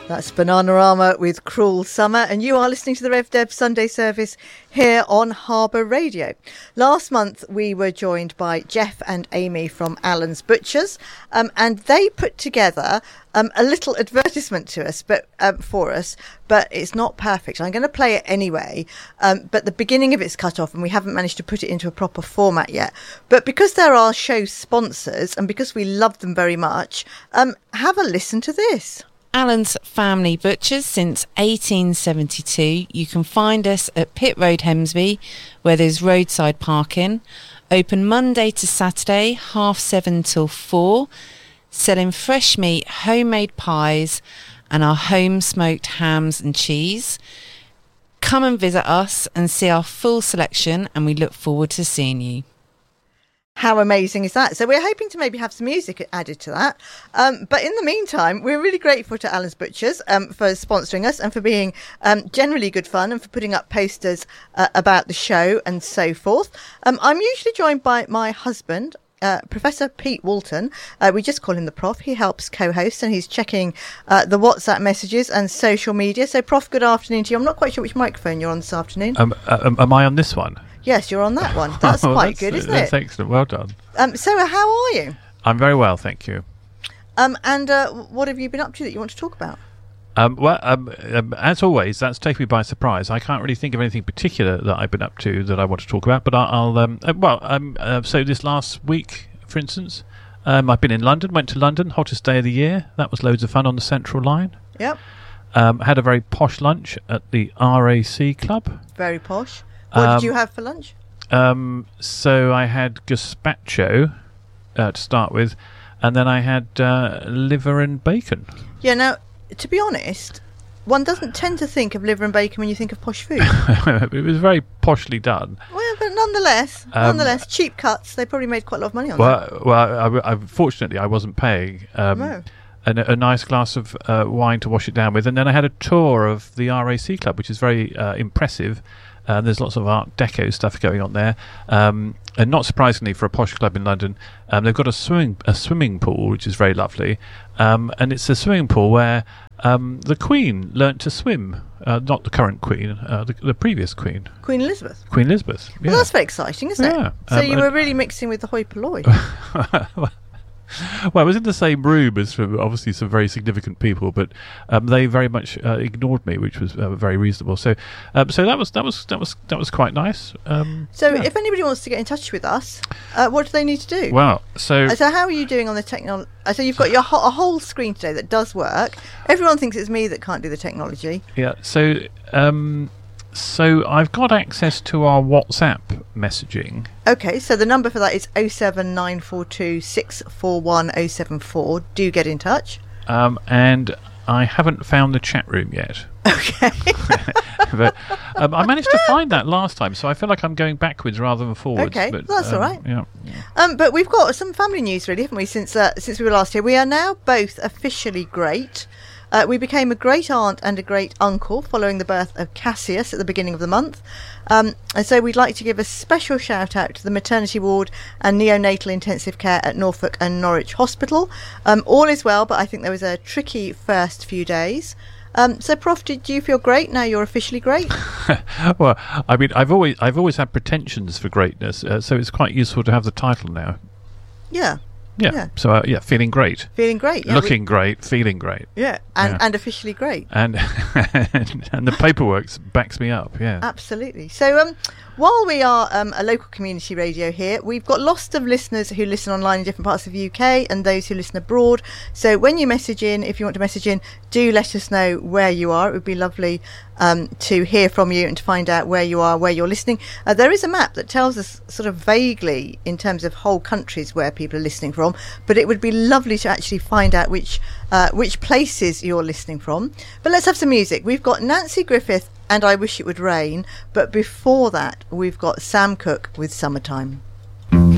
That's Bananarama with Cruel Summer, and you are listening to the Rev Dev Sunday service here on Harbour Radio. Last month we were joined by Jeff and Amy from Alan's Butchers, and they put together a little advertisement to us, for us, but it's not perfect. I'm going to play it anyway, but the beginning of it's cut off and we haven't managed to put it into a proper format yet. But because they're our show sponsors and because we love them very much, have a listen to this. Alan's Family Butchers since 1872. You can find us at Pit Road, Hemsby, where there's roadside parking. Open Monday to Saturday, 7:30 till 4. Selling fresh meat, homemade pies, and our home smoked hams and cheese. Come and visit us and see our full selection, and we look forward to seeing you. How amazing is that? So we're hoping to maybe have some music added to that. But in the meantime, we're really grateful to Alan's Butchers for sponsoring us and for being generally good fun and for putting up posters about the show and so forth. I'm usually joined by my husband, Professor Pete Walton. We just call him the Prof. He helps co-host and he's checking the WhatsApp messages and social media. So, Prof, good afternoon to you. I'm not quite sure which microphone you're on this afternoon. Am I on this one? Yes, you're on that one. That's quite good, isn't it? That's excellent. Well done. So how are you? I'm very well, thank you. And what have you been up to that you want to talk about? As always, that's taken me by surprise. I can't really think of anything particular that I've been up to that I want to talk about. But so this last week, for instance, I've been in London. Went to London, hottest day of the year. That was loads of fun on the Central Line. Yep. Had a very posh lunch at the RAC Club. Very posh. What did you have for lunch? So I had gazpacho to start with, and then I had liver and bacon. Yeah, now, to be honest, one doesn't tend to think of liver and bacon when you think of posh food. It was very poshly done. Well, but nonetheless, cheap cuts. They probably made quite a lot of money on that. Well, fortunately, I wasn't paying. No. A nice glass of wine to wash it down with, and then I had a tour of the RAC Club, which is very impressive. There's lots of Art Deco stuff going on there, and not surprisingly for a posh club in London, they've got a swimming pool which is very lovely, and it's a swimming pool where the Queen learnt to swim. Not the current Queen, the previous Queen. Queen Elizabeth. Queen Elizabeth. Yeah. Well, that's very exciting, isn't it? So you were really mixing with the hoi polloi. Well, I was in the same room as obviously some very significant people, but they very much ignored me, which was very reasonable. So that was quite nice. If anybody wants to get in touch with us, what do they need to do? Well, so how are you doing on the technology? So you've got a whole screen today that does work. Everyone thinks it's me that can't do the technology. Yeah. So I've got access to our WhatsApp messaging. Okay, so the number for that is 07942 641 074. Do get in touch. And I haven't found the chat room yet. Okay. But I managed to find that last time, so I feel like I'm going backwards rather than forwards. Okay, but, that's all right. Yeah. But we've got some family news, really, haven't we, since we were last here. We are now both officially great. We became a great aunt and a great uncle following the birth of Cassius at the beginning of the month. And so we'd like to give a special shout out to the maternity ward and neonatal intensive care at Norfolk and Norwich Hospital. All is well, but I think there was a tricky first few days. So, Prof, do you feel great now you're officially great? Well, I mean, I've always had pretensions for greatness, so it's quite useful to have the title now. Yeah. Yeah. So feeling great. Feeling great. Yeah, looking great, feeling great. Yeah, and officially great. And and the paperwork backs me up. Yeah. Absolutely. So while we are a local community radio here, we've got lots of listeners who listen online in different parts of the UK and those who listen abroad. So when you message in, if you want to message in, do let us know where you are. It would be lovely to hear from you and to find out where you are, where you're listening. There is a map that tells us sort of vaguely in terms of whole countries where people are listening from, but it would be lovely to actually find out which places you're listening from. But let's have some music. We've got Nancy Griffith and I Wish It Would Rain, but before that we've got Sam Cooke with Summertime.